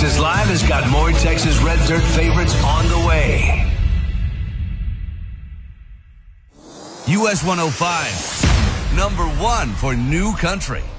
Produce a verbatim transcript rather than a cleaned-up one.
Texas Live has got more Texas Red Dirt favorites on the way. U S one oh five, number one for new country.